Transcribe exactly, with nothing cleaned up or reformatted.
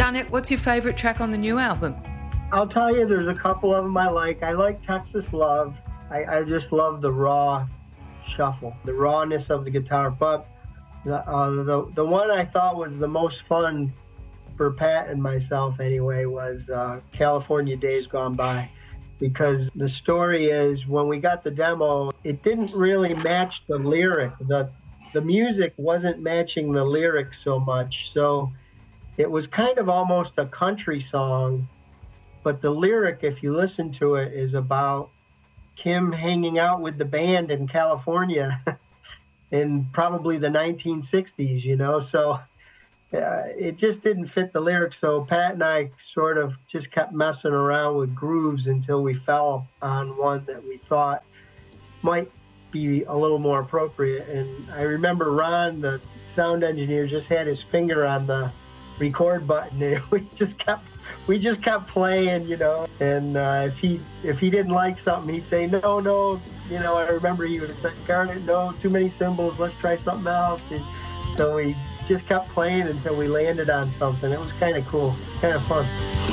Janet, what's your favourite track on the new album? I'll tell you, there's a couple of them I like. I like Texas Love. I, I just love the raw shuffle, the rawness of the guitar. But the, uh, the the one I thought was the most fun for Pat and myself anyway was uh, California Days Gone By. Because the story is, when we got the demo, it didn't really match the lyric. The, the music wasn't matching the lyric so much. So it was kind of almost a country song. But the lyric, if you listen to it, is about Kim hanging out with the band in California in probably the nineteen sixties, you know? So uh, it just didn't fit the lyrics. So Pat and I sort of just kept messing around with grooves until we fell on one that we thought might be a little more appropriate. And I remember Ron, the sound engineer, just had his finger on the record button, and we just kept we just kept playing, you know. And uh, if he if he didn't like something, he'd say, no, no, you know. I remember he would say, Garnet, no, too many cymbals, let's try something else. And so we just kept playing until we landed on something. It was kind of cool, kind of fun.